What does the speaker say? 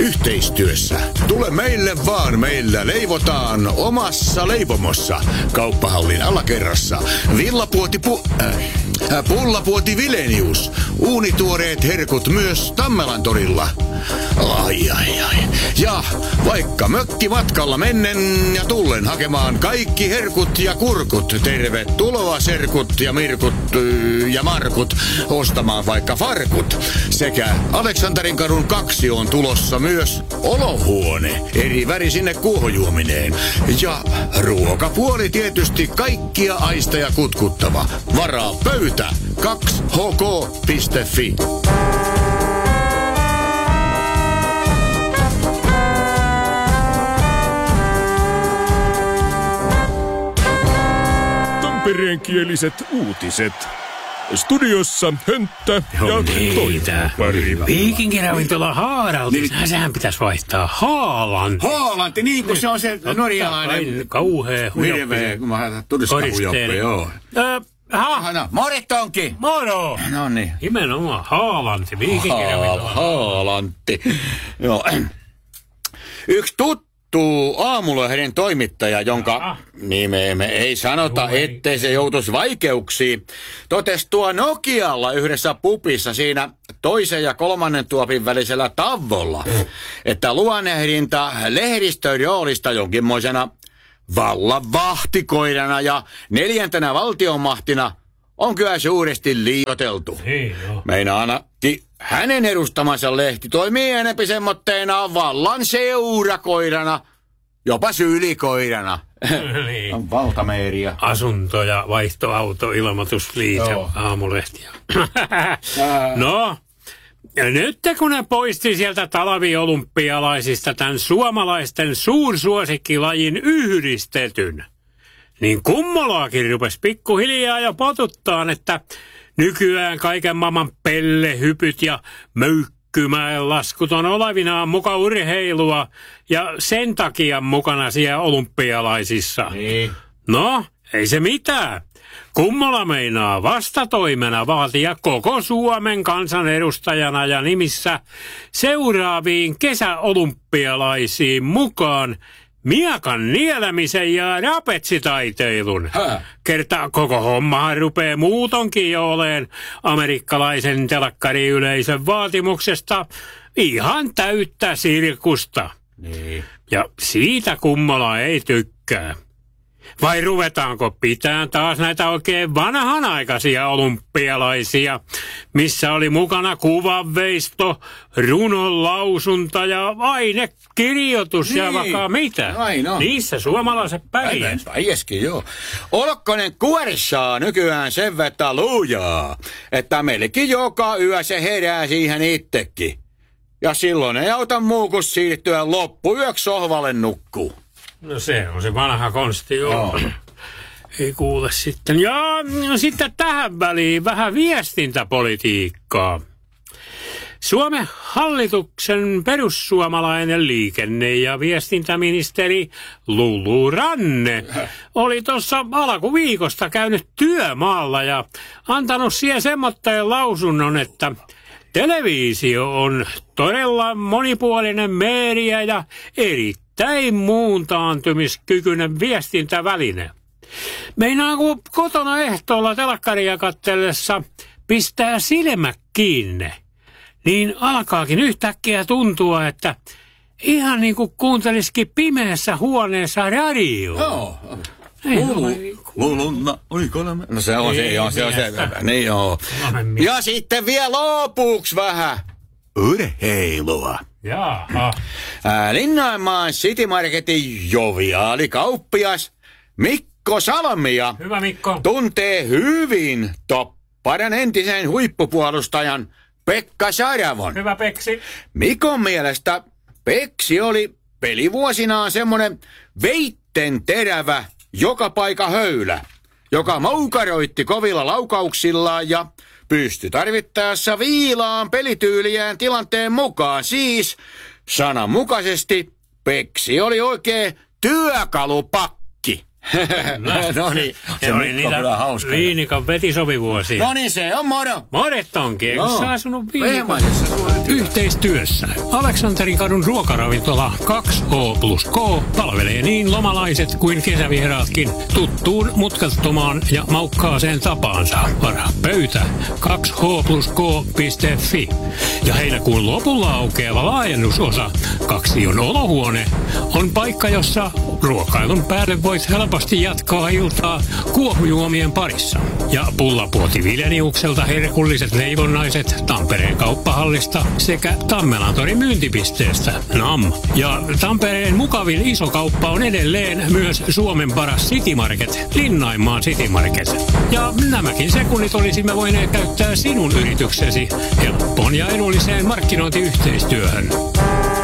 yhteistyössä. Tule meille vaan, meillä leivotaan omassa leipomossa. Kauppahallin alakerrassa. Pullapuoti Vilenius. Uunituoreet herkut myös Tammelan torilla. Ai. Ja vaikka mökkimatkalla mennen ja tullen hakemaan kaikki herkut ja kurkut. Tervetuloa serkut ja mirkut ja markut ostamaan vaikka farkut. Sekä Aleksanterinkadun 2 on tulossa myös olohuone. Eri väri sinne kuohujuomineen. Ja ruokapuoli tietysti kaikkia aisteja kutkuttava. Varaa pöytä 2hk.fi. Tampereenkieliset uutiset. Studiossa Hönttä ja Toivopari. Viikinkiravintola Haaralti. Sehän pitäisi vaihtaa Haalanti. Haalanti, niin kuin se on se norjalainen. Kauhea Hirveä, kun mä tudistahan hujoppe, joo. Morittonki. Moro. No niin. Nimenomaan Haalanti, Viikinkiravintola. Haalanti. Joo. Yksi tuttu Aamulehden toimittaja, jonka nimeämme ei sanota, ettei se joutuisi vaikeuksiin, totesi tuo Nokialla yhdessä pupissa siinä 2. ja 3. tuopin välisellä tavolla, että luonnehdinta lehdistön roolista jonkinmoisena vallan vahtikoirana ja 4. valtionmahtina on kyllä suuresti liioiteltu. Meinaa ainakin hänen edustamansa lehti toimii enempi semmoitteena vallan seurakoirana, jopa sylikoirana. Niin. On valtamääriä. Asunto- ja vaihtoauto, ilmoitusliite, Aamulehtiä. No, nyt kun ne poisti sieltä talviolympialaisista tämän suomalaisten suursuosikkilajin yhdistetyn, niin kummolaakin rupesi pikkuhiljaa jo potuttaan, että nykyään kaiken maailman pellehypyt ja möykkymäen laskut on olevinaan muka urheilua ja sen takia mukana siellä olympialaisissa. Niin. No, ei se mitään. Kummola meinaa vastatoimena vaatia koko Suomen kansanedustajana ja nimissä seuraaviin kesäolympialaisiin mukaan miekan nielemisen ja rapetsitaiteilun. Kertaa koko hommahan rupeaa muutonkin jo oleen amerikkalaisen telakkariyleisön vaatimuksesta ihan täyttä sirkusta. Niin. Ja siitä Kummola ei tykkää. Vai ruvetaanko pitään taas näitä oikein vanhanaikaisia olympialaisia, missä oli mukana kuvanveisto, runonlausunta ja ainekirjoitus ja vaikka mitä. No. Niissä suomalaiset pärjäs. Pärjäskin, joo. Olkkonen kuorissaa nykyään sen vettä lujaa, että meillekin joka yö se herää siihen itsekin. Ja silloin ei auta muu kuin siirtyä loppuyöksi sohvalle nukkuu. No se on se vanha konsti, joo. Ei kuule sitten. Ja sitten tähän väliin vähän viestintäpolitiikkaa. Suomen hallituksen perussuomalainen liikenne- ja viestintäministeri Lulu Ranne oli tuossa alkuviikosta käynyt työmaalla ja antanut siihen semmoitteen lausunnon, että televisio on todella monipuolinen media ja erittäin muuntaantumiskykyinen viestintäväline. Meinaa kun kotona ehtoolla telkkaria katsellessa pistää silmät kiinni, niin alkaakin yhtäkkiä tuntua, että ihan niin kuin kuuntelisikin pimeässä huoneessa radioa. Joo. No se on se. Niin joo. Ja sitten vielä lopuksi vähän urheilua. Jaha. Linnanmaan City Marketin joviaali kauppias Mikko Salmia. Hyvä Mikko. Tuntee hyvin Topparan entisen huippupuolustajan Pekka Saravon. Hyvä Peksi. Mikon mielestä Peksi oli pelivuosinaan semmonen veitten terävä joka paikka höylä, joka moukaroitti kovilla laukauksillaan ja pystyi tarvittaessa viilaan pelityyliään tilanteen mukaan. Siis sananmukaisesti Peksi oli oikein työkalupakki. No niin, se oli Mikko kyllä hauska. Liinikan vetisovivuosia. No niin, se on moro. Monet onkin, eikö sä asunut viikon? Yhteistyössä Aleksanterin kadun ruokaravintola 2H+K palvelee niin lomalaiset kuin kesävieraatkin tuttuun mutkattomaan ja maukkaaseen tapaansa. Varaa pöytä 2H+K.fi. Ja heinäkuun lopulla aukeava laajennusosa 2 olohuone on paikka, jossa ruokailun päälle voit helposti jatkaa iltaa kuohujuomien parissa. Ja pullapuoti Vileniukselta herkulliset leivonnaiset Tampereen kauppahallista sekä Tammelantorin myyntipisteestä NAM. Ja Tampereen mukavin iso kauppa on edelleen myös Suomen paras City Market, Linnainmaan City Market. Ja nämäkin sekunnit olisimme voineet käyttää sinun yrityksesi helppoon ja edulliseen markkinointiyhteistyöhön.